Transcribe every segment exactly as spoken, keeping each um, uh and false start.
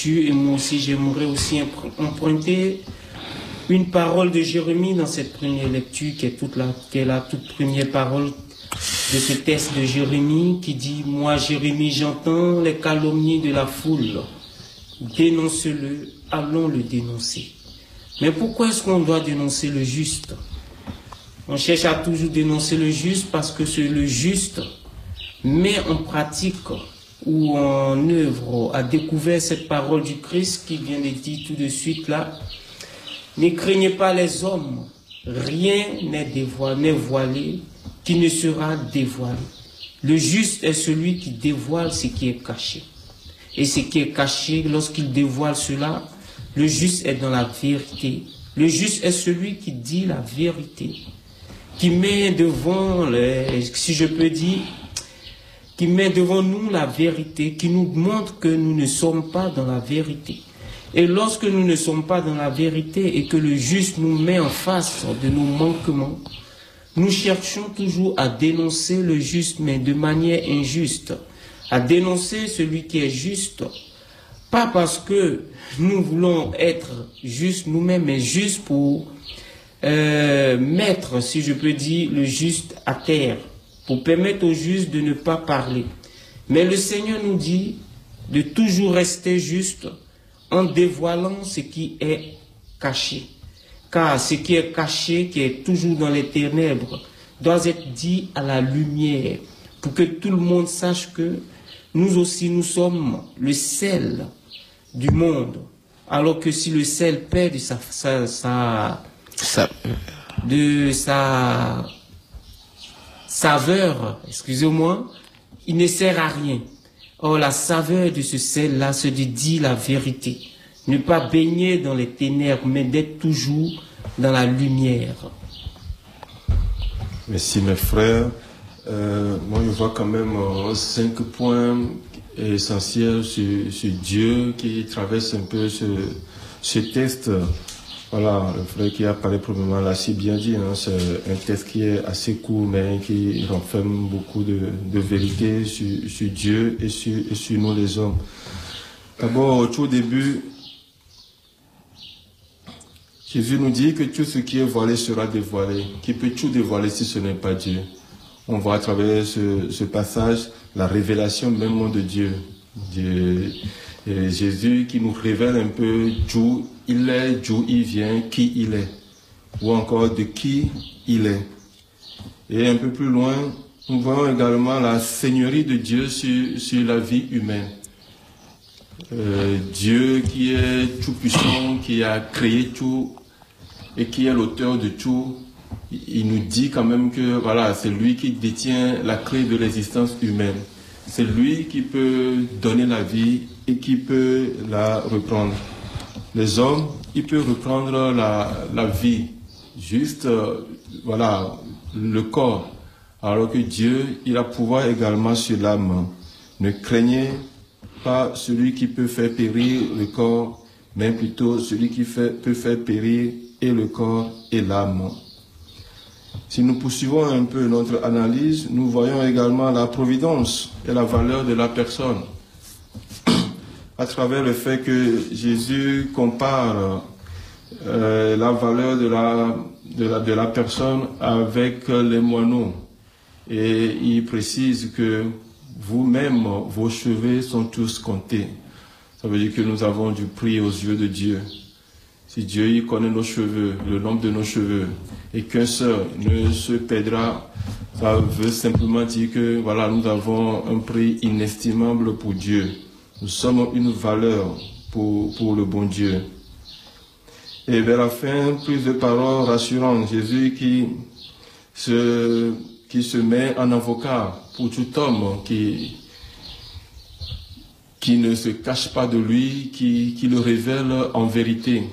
Et moi aussi, j'aimerais aussi emprunter une parole de Jérémie dans cette première lecture, qui est, toute la, qui est la toute première parole de ce texte de Jérémie, qui dit « Moi, Jérémie, j'entends les calomnies de la foule. Dénonce-le, allons le dénoncer. » Mais pourquoi est-ce qu'on doit dénoncer le juste? On cherche à toujours dénoncer le juste parce que c'est le juste met en pratique ou en œuvre, a découvert cette parole du Christ qui vient de dire tout de suite là. Ne craignez pas les hommes, rien n'est dévoilé, n'est voilé, qui ne sera dévoilé. Le juste est celui qui dévoile ce qui est caché. Et ce qui est caché, lorsqu'il dévoile cela, le juste est dans la vérité. Le juste est celui qui dit la vérité, qui met devant, les, si je peux dire, qui met devant nous la vérité, qui nous montre que nous ne sommes pas dans la vérité. Et lorsque nous ne sommes pas dans la vérité et que le juste nous met en face de nos manquements, nous cherchons toujours à dénoncer le juste, mais de manière injuste, à dénoncer celui qui est juste, pas parce que nous voulons être justes nous-mêmes, mais juste pour euh, mettre, si je peux dire, le juste à terre, pour permettre au juste de ne pas parler. Mais le Seigneur nous dit de toujours rester juste en dévoilant ce qui est caché. Car ce qui est caché, qui est toujours dans les ténèbres, doit être dit à la lumière, pour que tout le monde sache que nous aussi, nous sommes le sel du monde. Alors que si le sel perd de sa, sa, sa, Ça... de sa saveur, excusez-moi, il ne sert à rien. Or, la saveur de ce sel-là, c'est de dire la vérité. Ne pas baigner dans les ténèbres, mais d'être toujours dans la lumière. Merci mes frères. Euh, moi, je vois quand même euh, cinq points essentiels sur, sur Dieu qui traversent un peu ce, ce texte. Voilà, le frère qui a parlé probablement l'a si bien dit. Hein, c'est un texte qui est assez court, mais qui renferme beaucoup de, de vérité sur, sur Dieu et sur, et sur nous les hommes. D'abord, tout au début, Jésus nous dit que tout ce qui est voilé sera dévoilé. Qui peut tout dévoiler si ce n'est pas Dieu? On voit à travers ce, ce passage la révélation même de Dieu. Dieu et Jésus qui nous révèle un peu d'où il est, d'où il vient, qui il est, ou encore de qui il est. Et un peu plus loin, nous voyons également la seigneurie de Dieu sur, sur la vie humaine. Euh, Dieu qui est tout puissant, qui a créé tout et qui est l'auteur de tout, il nous dit quand même que voilà, c'est lui qui détient la clé de l'existence humaine. C'est lui qui peut donner la vie et qui peut la reprendre. Les hommes, ils peuvent reprendre la, la vie, juste euh, voilà, le corps, alors que Dieu, il a pouvoir également sur l'âme. Ne craignez pas celui qui peut faire périr le corps, mais plutôt celui qui fait, peut faire périr et le corps et l'âme. Si nous poursuivons un peu notre analyse, nous voyons également la providence et la valeur de la personne. À travers le fait que Jésus compare euh, la valeur de la, de, la, de la personne avec les moineaux. Et il précise que vous-même, vos cheveux sont tous comptés. Ça veut dire que nous avons du prix aux yeux de Dieu. Si Dieu il connaît nos cheveux, le nombre de nos cheveux, et qu'un seul ne se perdra, ça veut simplement dire que voilà, nous avons un prix inestimable pour Dieu. Nous sommes une valeur pour, pour le bon Dieu. Et vers la fin, plus de paroles rassurantes. Jésus qui se, qui se met en avocat pour tout homme qui, qui ne se cache pas de lui, qui, qui le révèle en vérité.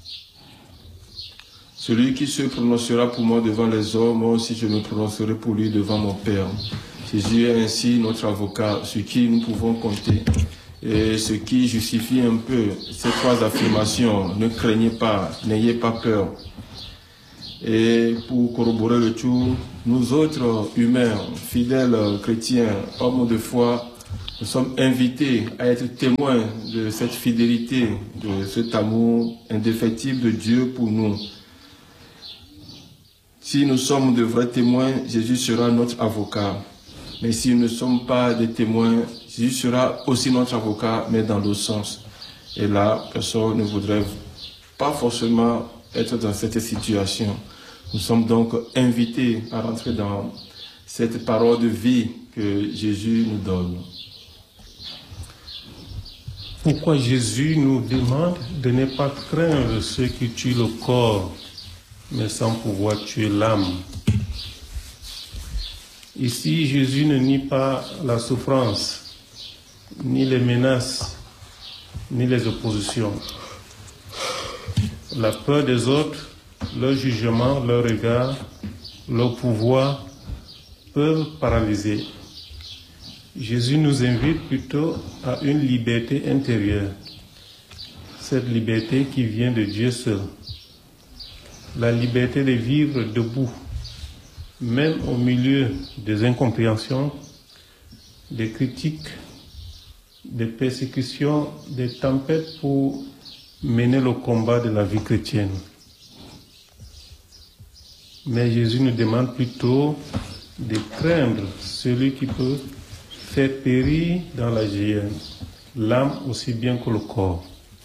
Celui qui se prononcera pour moi devant les hommes, moi aussi je me prononcerai pour lui devant mon Père. Jésus est ainsi notre avocat, sur qui nous pouvons compter. Et ce qui justifie un peu ces trois affirmations, ne craignez pas, n'ayez pas peur. Et pour corroborer le tout, nous autres humains, fidèles chrétiens, hommes de foi, Nous sommes invités à être témoins de cette fidélité, de cet amour indéfectible de Dieu pour nous. Si nous sommes de vrais témoins, Jésus sera notre avocat. Mais si nous ne sommes pas des témoins, Jésus sera aussi notre avocat, mais dans l'autre sens. Et là, personne ne voudrait pas forcément être dans cette situation. Nous sommes donc invités à rentrer dans cette parole de vie que Jésus nous donne. Pourquoi Jésus nous demande de ne pas craindre ceux qui tuent le corps, mais sans pouvoir tuer l'âme? Ici, Jésus ne nie pas la souffrance, ni les menaces, ni les oppositions. La peur des autres, leur jugement, leur regard, leur pouvoir peuvent paralyser. Jésus nous invite plutôt à une liberté intérieure, cette liberté qui vient de Dieu seul, la liberté de vivre debout, même au milieu des incompréhensions, des critiques, des persécutions, des tempêtes pour mener le combat de la vie chrétienne. Mais Jésus nous demande plutôt de craindre celui qui peut faire périr dans la géhenne l'âme aussi bien que le corps.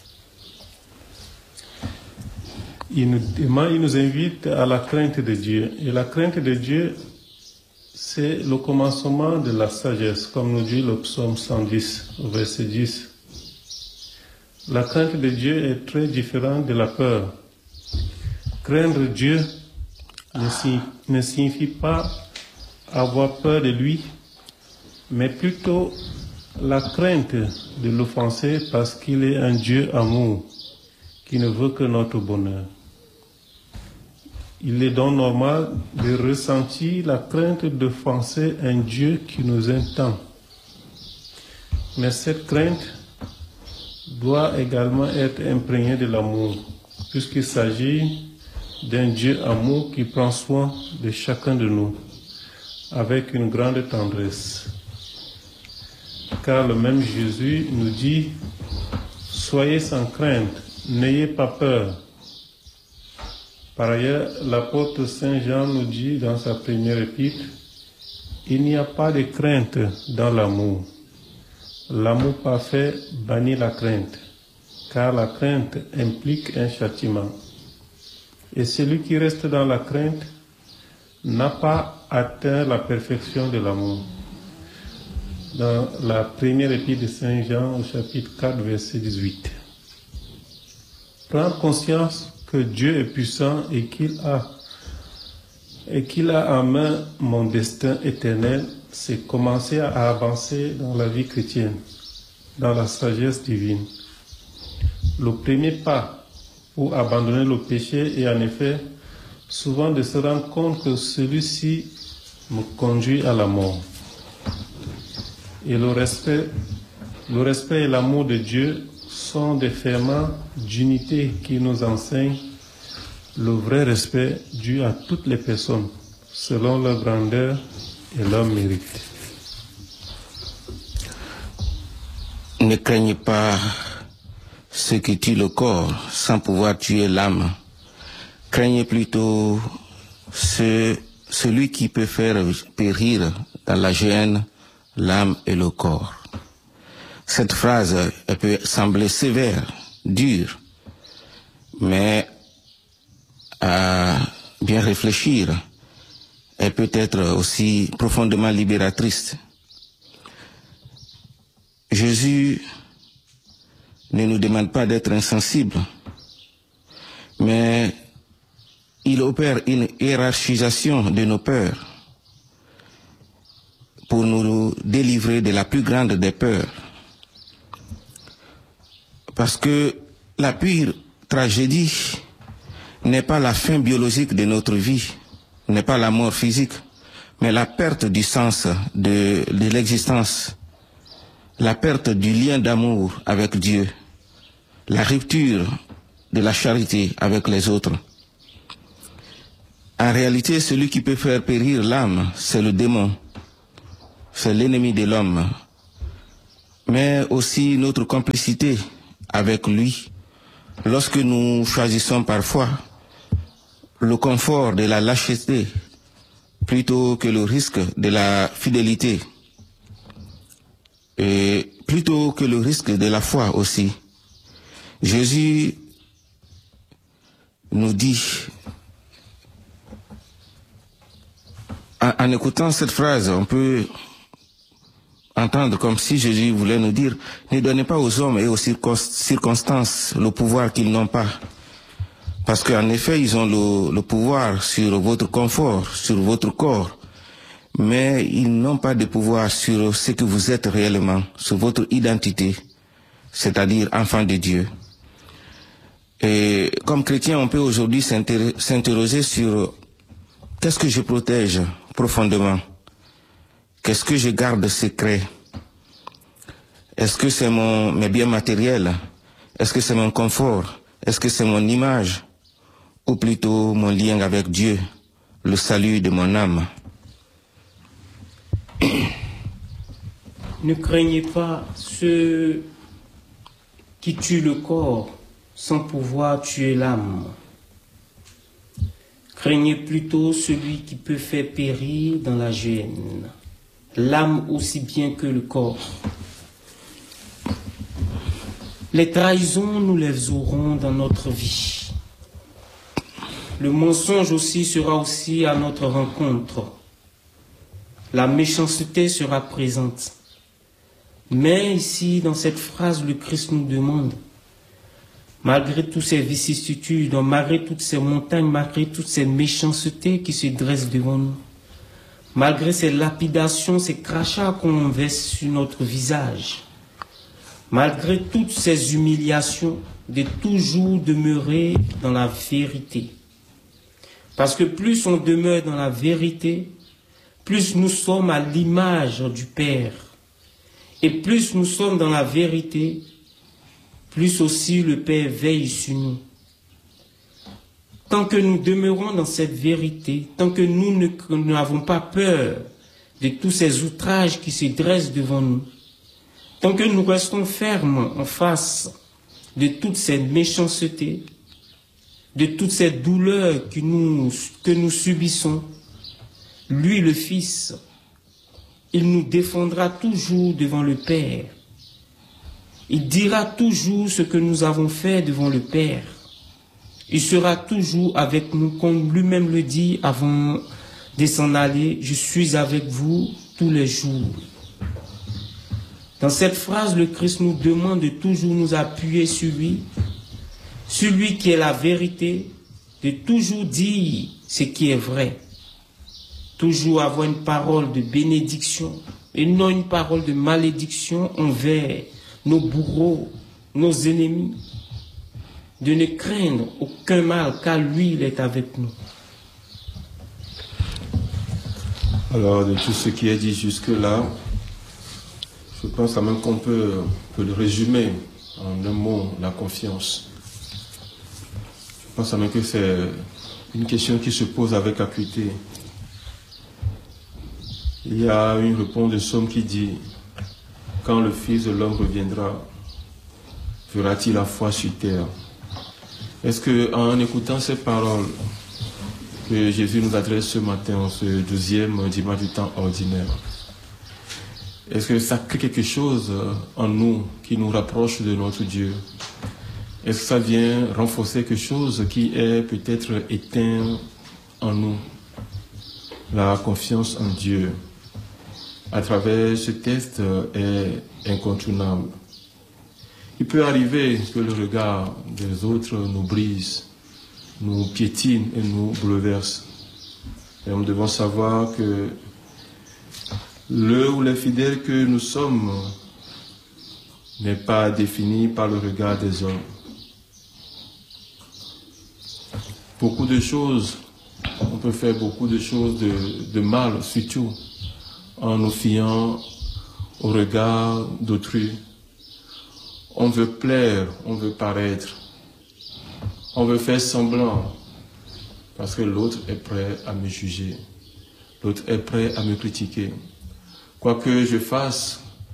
Il nous demande, il nous invite à la crainte de Dieu. Et la crainte de Dieu, c'est le commencement de la sagesse, comme nous dit le psaume cent dix, verset dix. La crainte de Dieu est très différente de la peur. Craindre Dieu ne signifie, ne signifie pas avoir peur de lui, mais plutôt la crainte de l'offenser parce qu'il est un Dieu amour qui ne veut que notre bonheur. Il est donc normal de ressentir la crainte d'offenser un Dieu qui nous aime tant. Mais cette crainte doit également être imprégnée de l'amour, puisqu'il s'agit d'un Dieu amour qui prend soin de chacun de nous avec une grande tendresse. Car le même Jésus nous dit « Soyez sans crainte, n'ayez pas peur ». Par ailleurs, l'apôtre Saint Jean nous dit dans sa première épître « Il n'y a pas de crainte dans l'amour. L'amour parfait bannit la crainte, car la crainte implique un châtiment. Et celui qui reste dans la crainte n'a pas atteint la perfection de l'amour. » Dans la première épître de Saint Jean, au chapitre quatre, verset dix-huit. Prendre conscience que Dieu est puissant et qu'il a, et qu'il a en main mon destin éternel, c'est commencer à avancer dans la vie chrétienne, dans la sagesse divine. Le premier pas pour abandonner le péché est en effet souvent de se rendre compte que celui-ci me conduit à la mort. Et le respect, le respect et l'amour de Dieu sont des ferments d'unité qui nous enseignent le vrai respect dû à toutes les personnes, selon leur grandeur et leur mérite. Ne craignez pas ceux qui tuent le corps sans pouvoir tuer l'âme. Craignez plutôt ce, celui qui peut faire périr dans la géhenne l'âme et le corps. Cette phrase elle peut sembler sévère, dure, mais à bien réfléchir, elle peut être aussi profondément libératrice. Jésus ne nous demande pas d'être insensibles, mais il opère une hiérarchisation de nos peurs pour nous délivrer de la plus grande des peurs. Parce que la pire tragédie n'est pas la fin biologique de notre vie, n'est pas la mort physique, mais la perte du sens de, de l'existence, la perte du lien d'amour avec Dieu, la rupture de la charité avec les autres. En réalité, celui qui peut faire périr l'âme, c'est le démon, c'est l'ennemi de l'homme. mais aussi notre complicité avec lui lorsque nous choisissons parfois le confort de la lâcheté plutôt que le risque de la fidélité et plutôt que le risque de la foi aussi. Jésus nous dit, en, en écoutant cette phrase, on peut entendre comme si Jésus voulait nous dire, ne donnez pas aux hommes et aux circonstances le pouvoir qu'ils n'ont pas. Parce qu'en effet, ils ont le, le pouvoir sur votre confort, sur votre corps, mais ils n'ont pas de pouvoir sur ce que vous êtes réellement, sur votre identité, c'est-à-dire enfant de Dieu. Et comme chrétien, on peut aujourd'hui s'interroger sur qu'est-ce que je protège profondément? Qu'est-ce que je garde secret? Est-ce que c'est mon, mes biens matériels? Est-ce que c'est mon confort? Est-ce que c'est mon image? Ou plutôt mon lien avec Dieu, le salut de mon âme? Ne craignez pas ceux qui tuent le corps sans pouvoir tuer l'âme. Craignez plutôt celui qui peut faire périr dans la gêne l'âme aussi bien que le corps. Les trahisons, nous les aurons dans notre vie. Le mensonge aussi sera aussi à notre rencontre. La méchanceté sera présente. Mais ici, dans cette phrase, le Christ nous demande, malgré toutes ces vicissitudes, malgré toutes ces montagnes, malgré toutes ces méchancetés qui se dressent devant nous, malgré ces lapidations, ces crachats qu'on verse sur notre visage, malgré toutes ces humiliations, de toujours demeurer dans la vérité. Parce que plus on demeure dans la vérité, plus nous sommes à l'image du Père. Et plus nous sommes dans la vérité, plus aussi le Père veille sur nous. Tant que nous demeurons dans cette vérité, tant que nous n'avons pas peur de tous ces outrages qui se dressent devant nous, tant que nous restons fermes en face de toutes ces méchancetés, de toutes ces douleurs que nous, que nous subissons, lui, le Fils, il nous défendra toujours devant le Père. Il dira toujours ce que nous avons fait devant le Père. Il sera toujours avec nous, comme lui-même le dit avant de s'en aller, je suis avec vous tous les jours. Dans cette phrase, le Christ nous demande de toujours nous appuyer sur lui, sur lui qui est la vérité, de toujours dire ce qui est vrai, toujours avoir une parole de bénédiction et non une parole de malédiction envers nos bourreaux, nos ennemis, de ne craindre aucun mal car lui, il est avec nous. Alors, de tout ce qui est dit jusque-là, je pense quand même qu'on peut, peut le résumer en un mot, la confiance. Je pense quand même que c'est une question qui se pose avec acuité. Il y a une réponse de Somme qui dit « Quand le Fils de l'homme reviendra, fera-t-il la foi sur terre ?» Est-ce qu'en écoutant ces paroles que Jésus nous adresse ce matin, en ce douzième dimanche du temps ordinaire, est-ce que ça crée quelque chose en nous qui nous rapproche de notre Dieu? Est-ce que ça vient renforcer quelque chose qui est peut-être éteint en nous? La confiance en Dieu, à travers ce texte, est incontournable. Il peut arriver que le regard des autres nous brise, nous piétine et nous bouleverse. Et nous devons savoir que le ou les fidèles que nous sommes n'est pas défini par le regard des hommes. Beaucoup de choses, on peut faire beaucoup de choses de, de mal, surtout en nous fiant au regard d'autrui. On veut plaire, on veut paraître, on veut faire semblant, parce que l'autre est prêt à me juger, l'autre est prêt à me critiquer. Quoi que je fasse,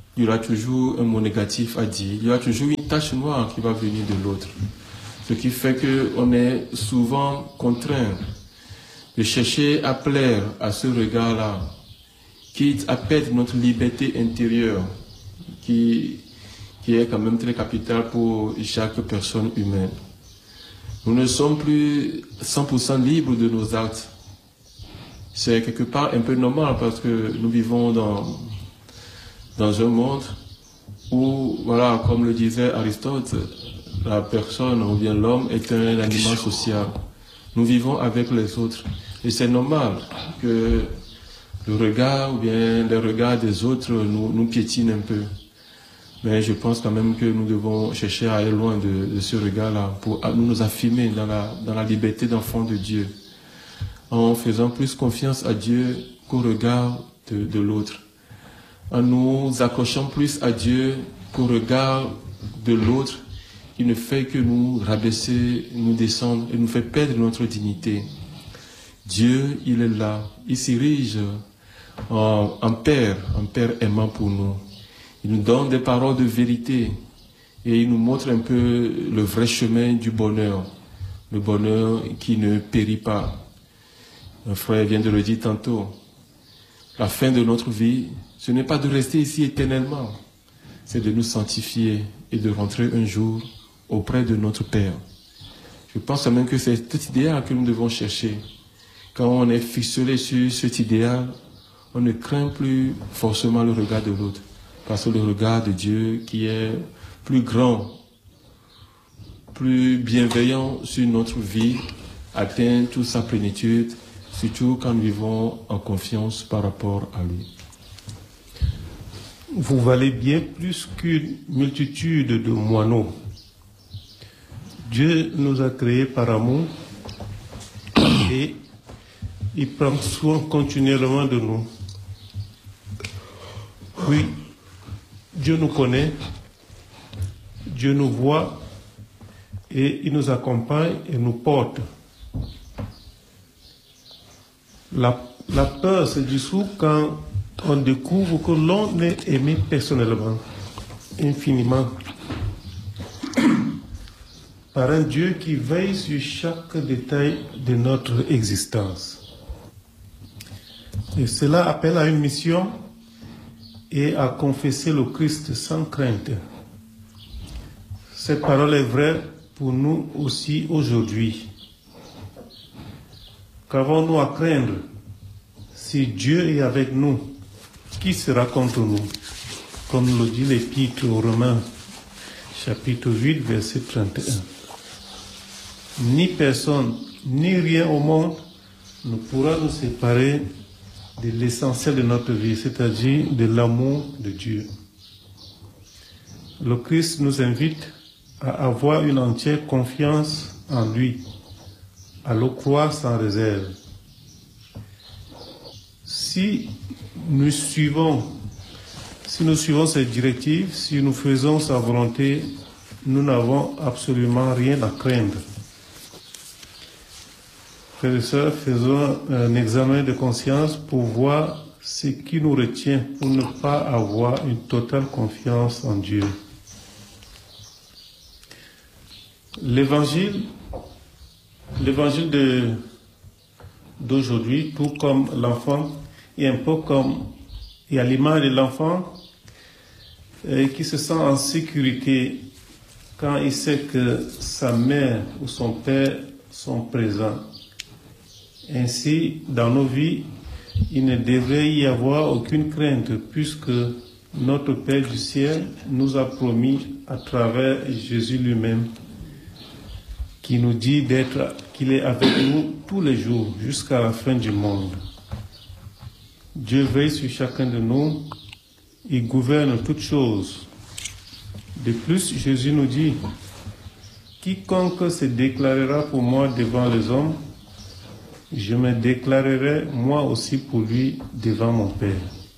il y aura toujours un mot négatif à dire, il y aura toujours une tache noire qui va venir de l'autre. Ce qui fait qu'on est souvent contraint de chercher à plaire à ce regard-là, quitte à perdre notre liberté intérieure, qui, qui est quand même très capitale pour chaque personne humaine. Nous ne sommes plus cent pour cent libres de nos actes. C'est quelque part un peu normal parce que nous vivons dans, dans un monde où, voilà, comme le disait Aristote, la personne ou bien l'homme est un animal social. Nous vivons avec les autres. Et c'est normal que le regard ou bien les regards des autres nous, nous piétinent un peu. Mais je pense quand même que nous devons chercher à aller loin de, de ce regard-là pour nous, nous affirmer dans la, dans la liberté d'enfant de Dieu, en faisant plus confiance à Dieu qu'au regard de, de l'autre, en nous accrochant plus à Dieu qu'au regard de l'autre qui ne fait que nous rabaisser, nous descendre et nous fait perdre notre dignité. Dieu, il est là, il s'érige en, en Père, en Père aimant pour nous. Il nous donne des paroles de vérité et il nous montre un peu le vrai chemin du bonheur, le bonheur qui ne périt pas. Un frère vient de le dire tantôt. La fin de notre vie, ce n'est pas de rester ici éternellement, c'est de nous sanctifier et de rentrer un jour auprès de notre Père. Je pense même que c'est cet idéal que nous devons chercher. Quand on est ficelé sur cet idéal, on ne craint plus forcément le regard de l'autre, parce que le regard de Dieu qui est plus grand, plus bienveillant sur notre vie, atteint toute sa plénitude, surtout quand nous vivons en confiance par rapport à lui. Vous valez bien plus qu'une multitude de moineaux. Dieu nous a créés par amour et il prend soin continuellement de nous. Oui, Dieu nous connaît, Dieu nous voit et il nous accompagne et nous porte. La, la peur se dissout quand on découvre que l'on est aimé personnellement, infiniment, par un Dieu qui veille sur chaque détail de notre existence. Et cela appelle à une mission et à confesser le Christ sans crainte. Cette parole est vraie pour nous aussi aujourd'hui. Qu'avons-nous à craindre? Si Dieu est avec nous, qui sera contre nous? Comme le dit l'Épître aux Romains, chapitre huit, verset trente et un. Ni personne, ni rien au monde ne pourra nous séparer de l'essentiel de notre vie, c'est-à-dire de l'amour de Dieu. Le Christ nous invite à avoir une entière confiance en lui, à le croire sans réserve. Si nous suivons, si nous suivons ses directives, si nous faisons sa volonté, nous n'avons absolument rien à craindre. Frères et sœurs, faisons un examen de conscience pour voir ce qui nous retient pour ne pas avoir une totale confiance en Dieu. L'évangile, l'évangile de, d'aujourd'hui, tout comme l'enfant, est un peu comme, et à l'image de l'enfant, euh, qui se sent en sécurité quand il sait que sa mère ou son père sont présents. Ainsi, dans nos vies, il ne devrait y avoir aucune crainte puisque notre Père du ciel nous a promis à travers Jésus lui-même qui nous dit d'être, qu'il est avec nous tous les jours jusqu'à la fin du monde. Dieu veille sur chacun de nous, il gouverne toutes choses. De plus, Jésus nous dit, quiconque se déclarera pour moi devant les hommes, je me déclarerai moi aussi pour lui devant mon Père.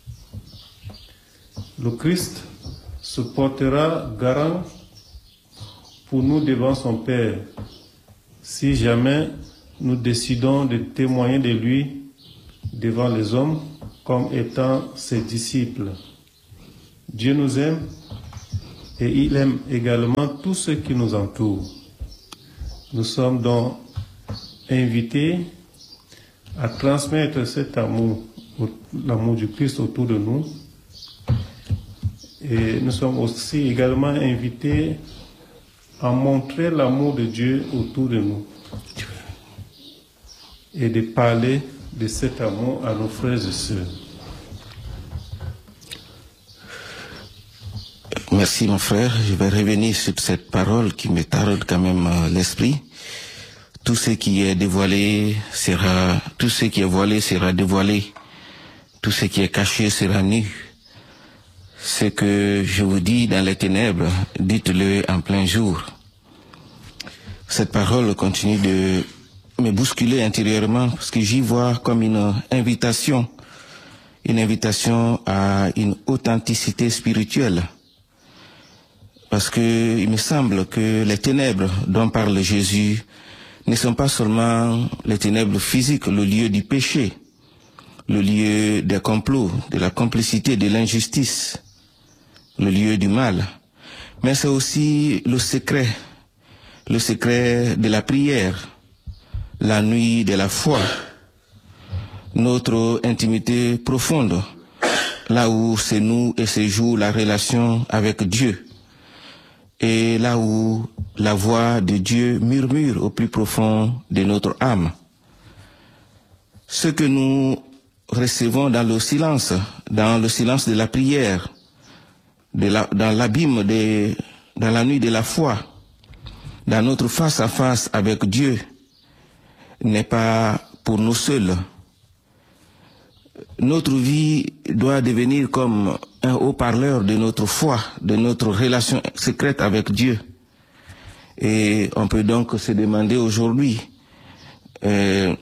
Le Christ se portera garant pour nous devant son Père, si jamais nous décidons de témoigner de lui devant les hommes comme étant ses disciples. Dieu nous aime et il aime également tous ceux qui nous entourent. Nous sommes donc invités à transmettre cet amour, l'amour du Christ autour de nous. Et nous sommes aussi également invités à montrer l'amour de Dieu autour de nous et de parler de cet amour à nos frères et sœurs. Merci mon frère, je vais revenir sur cette parole qui me taraude quand même l'esprit. Tout ce qui est dévoilé sera, tout ce qui est voilé sera dévoilé. Tout ce qui est caché sera nu. Ce que je vous dis dans les ténèbres, dites-le en plein jour. Cette parole continue de me bousculer intérieurement parce que j'y vois comme une invitation, une invitation à une authenticité spirituelle. Parce que il me semble que les ténèbres dont parle Jésus ne sont pas seulement les ténèbres physiques, le lieu du péché, le lieu des complots, de la complicité, de l'injustice, le lieu du mal, mais c'est aussi le secret, le secret de la prière, la nuit de la foi, notre intimité profonde, là où c'est nous et se joue la relation avec Dieu, et là où la voix de Dieu murmure au plus profond de notre âme. Ce que nous recevons dans le silence, dans le silence de la prière, de la, dans l'abîme, de, dans la nuit de la foi, dans notre face à face avec Dieu, n'est pas pour nous seuls. Notre vie doit devenir comme un haut-parleur de notre foi, de notre relation secrète avec Dieu. Et on peut donc se demander aujourd'hui, euh,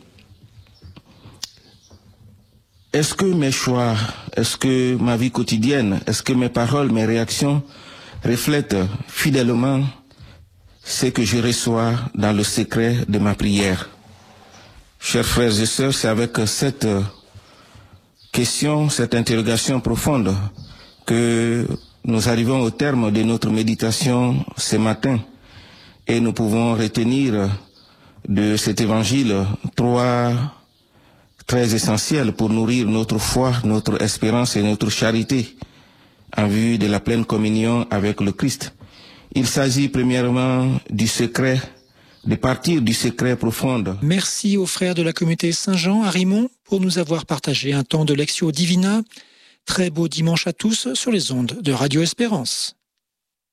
est-ce que mes choix, est-ce que ma vie quotidienne, est-ce que mes paroles, mes réactions reflètent fidèlement ce que je reçois dans le secret de ma prière? Chers frères et sœurs, c'est avec cette question, cette interrogation profonde que nous arrivons au terme de notre méditation ce matin et nous pouvons retenir de cet évangile trois très essentiels pour nourrir notre foi, notre espérance et notre charité en vue de la pleine communion avec le Christ. Il s'agit premièrement du secret, de partir du secret profond. Merci aux frères de la communauté Saint-Jean à Rimont pour nous avoir partagé un temps de Lectio Divina. Très beau dimanche à tous sur les ondes de Radio Espérance.